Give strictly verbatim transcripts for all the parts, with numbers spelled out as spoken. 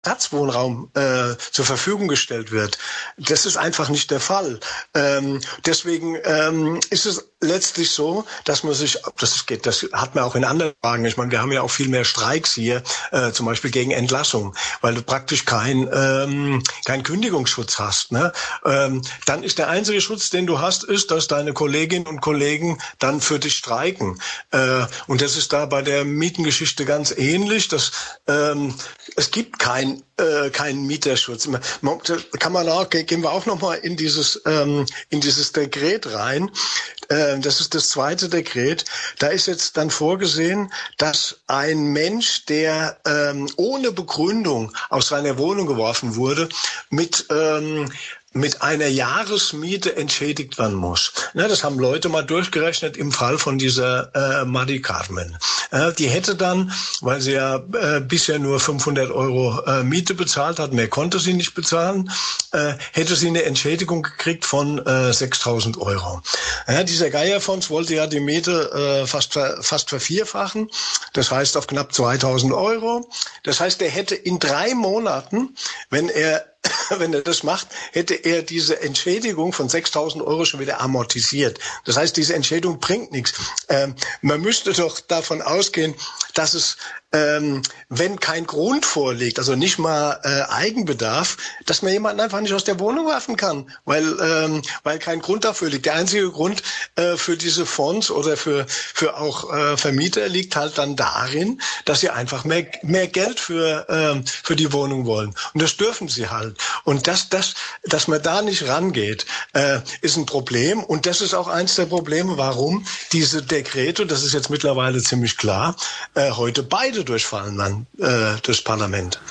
Ersatzwohnraum äh, zur Verfügung gestellt wird. Das ist einfach nicht der Fall. Ähm, deswegen ähm, ist es letztlich so, dass man sich, das geht, das hat man auch in anderen Fragen. Ich meine, wir haben ja auch viel mehr Streiks hier, äh, zum Beispiel gegen Entlassung, weil du praktisch kein ähm, kein Kündigungsschutz hast. Ne? Ähm, dann ist der einzige Schutz, den du hast, ist, dass deine Kolleginnen und Kollegen dann für dich streiken. Äh, und das ist da bei der Mietengeschichte ganz ähnlich. Dass ähm, es gibt kein Äh, keinen Mieterschutz. Man, kann man auch, gehen wir auch nochmal in dieses, ähm, in dieses Dekret rein. Äh, das ist das zweite Dekret. Da ist jetzt dann vorgesehen, dass ein Mensch, der ähm, ohne Begründung aus seiner Wohnung geworfen wurde, mit ähm, mit einer Jahresmiete entschädigt werden muss. Ne, das haben Leute mal durchgerechnet im Fall von dieser äh, Madi Carmen. Äh, die hätte dann, weil sie ja äh, bisher nur fünfhundert Euro äh, Miete bezahlt hat, mehr konnte sie nicht bezahlen, äh, hätte sie eine Entschädigung gekriegt von äh, sechstausend Euro. Ja, dieser Geierfonds wollte ja die Miete äh, fast fast vervierfachen. Das heißt auf knapp zweitausend Euro. Das heißt, er hätte in drei Monaten, wenn er wenn er das macht, hätte er diese Entschädigung von sechstausend Euro schon wieder amortisiert. Das heißt, diese Entschädigung bringt nichts. Ähm, man müsste doch davon ausgehen, dass es, ähm, wenn kein Grund vorliegt, also nicht mal äh, Eigenbedarf, dass man jemanden einfach nicht aus der Wohnung werfen kann, weil ähm, weil kein Grund dafür liegt. Der einzige Grund äh, für diese Fonds oder für für auch äh, Vermieter liegt halt dann darin, dass sie einfach mehr mehr Geld für ähm, für die Wohnung wollen. Und das dürfen sie halt. Und das, das, dass man da nicht rangeht, äh, ist ein Problem. Und das ist auch eins der Probleme, warum diese Dekrete, das ist jetzt mittlerweile ziemlich klar, äh, heute beide durchfallen dann äh, durchs Parlament.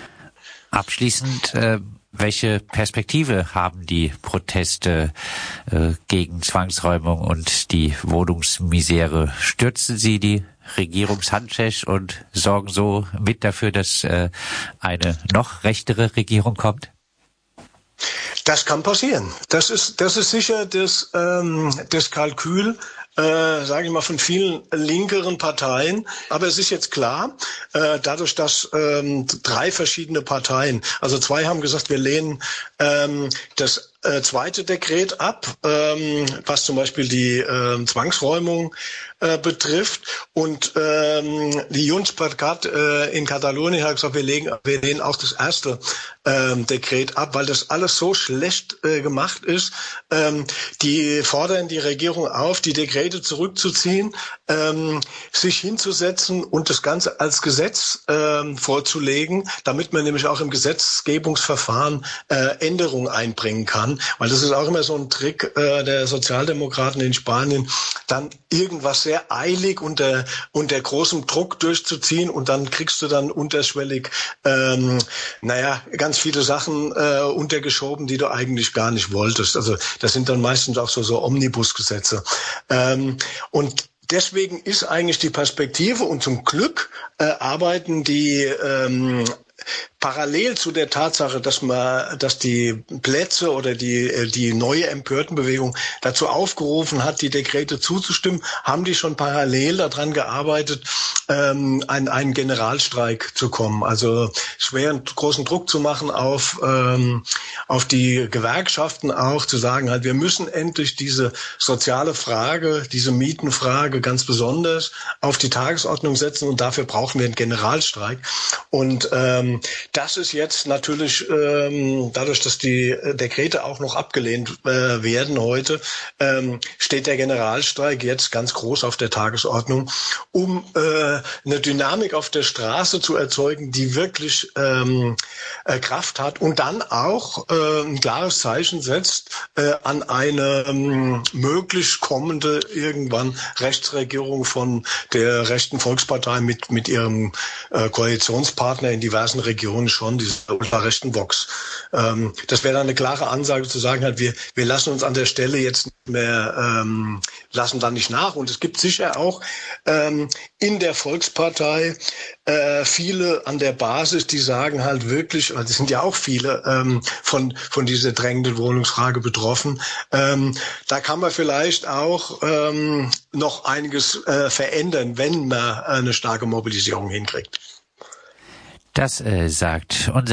Abschließend, äh, welche Perspektive haben die Proteste äh, gegen Zwangsräumung und die Wohnungsmisere? Stürzen sie die Regierungshandschech und sorgen so mit dafür, dass äh, eine noch rechtere Regierung kommt? Das kann passieren. Das ist, das ist sicher das, ähm, das Kalkül, äh, sage ich mal, von vielen linkeren Parteien. Aber es ist jetzt klar, äh, dadurch, dass ähm, drei verschiedene Parteien, also zwei haben gesagt, wir lehnen ähm, das äh, zweite Dekret ab, ähm, was zum Beispiel die äh, Zwangsräumung äh, betrifft. Und ähm, die Junts per Cat äh, in Katalonien hat gesagt, wir, legen, wir lehnen auch das erste ähm, Dekret ab, weil das alles so schlecht äh, gemacht ist. Ähm, die fordern die Regierung auf, die Dekrete zurückzuziehen, ähm, sich hinzusetzen und das Ganze als Gesetz ähm, vorzulegen, damit man nämlich auch im Gesetzgebungsverfahren äh, Änderungen einbringen kann. Weil das ist auch immer so ein Trick äh, der Sozialdemokraten in Spanien, dann irgendwas sehr eilig unter unter großem Druck durchzuziehen und dann kriegst du dann unterschwellig, ähm, naja, ganz viele Sachen äh, untergeschoben, die du eigentlich gar nicht wolltest. Also das sind dann meistens auch so so Omnibusgesetze. Ähm, und deswegen ist eigentlich die Perspektive, und zum Glück äh, arbeiten die ähm, parallel zu der Tatsache, dass man, dass die Plätze oder die die neue Empörtenbewegung dazu aufgerufen hat, die Dekrete zuzustimmen, haben die schon parallel daran gearbeitet, ähm, an einen Generalstreik zu kommen. Also schweren großen Druck zu machen auf ähm, auf die Gewerkschaften auch, zu sagen halt, wir müssen endlich diese soziale Frage, diese Mietenfrage ganz besonders auf die Tagesordnung setzen und dafür brauchen wir einen Generalstreik. Und ähm, das ist jetzt natürlich, ähm, dadurch, dass die Dekrete auch noch abgelehnt äh, werden heute, ähm, steht der Generalstreik jetzt ganz groß auf der Tagesordnung, um äh, eine Dynamik auf der Straße zu erzeugen, die wirklich ähm, äh, Kraft hat und dann auch äh, ein klares Zeichen setzt äh, an eine ähm, möglich kommende irgendwann Rechtsregierung von der rechten Volkspartei mit mit ihrem äh, Koalitionspartner in diversen Regionen schon, diese ultrarechten Vox. Ähm, das wäre dann eine klare Ansage zu sagen, halt, wir, wir lassen uns an der Stelle jetzt nicht mehr, ähm, lassen da nicht nach. Und es gibt sicher auch ähm, in der Volkspartei äh, viele an der Basis, die sagen halt wirklich, weil es sind ja auch viele ähm, von, von dieser drängenden Wohnungsfrage betroffen, ähm, da kann man vielleicht auch ähm, noch einiges äh, verändern, wenn man eine starke Mobilisierung hinkriegt. Das äh, sagt unser